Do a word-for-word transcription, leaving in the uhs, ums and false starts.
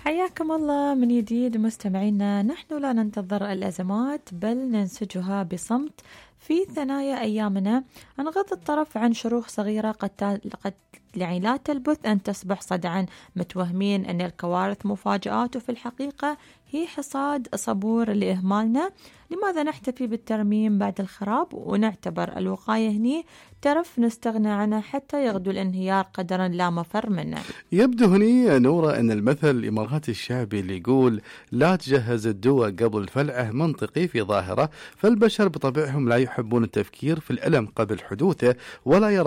حياكم الله من جديد مستمعينا. نحن لا ننتظر الأزمات بل ننسجها بصمت في ثنايا أيامنا، نغض الطرف عن شروخ صغيرة قد قد يعني لا تلبث أن تصبح صدعا، متوهمين أن الكوارث مفاجآت وفي الحقيقة هي حصاد صبور لإهمالنا. لماذا نحتفي بالترميم بعد الخراب ونعتبر الوقاية هني ترف نستغنى عنها حتى يغدو الانهيار قدرا لا مفر منه؟ يبدو هني نورة أن المثل الإماراتي الشعبي اللي يقول لا تجهز الدواء قبل الفلعة منطقي في ظاهرة، فالبشر بطبعهم لا يحبون التفكير في الألم قبل حدوثه ولا يرى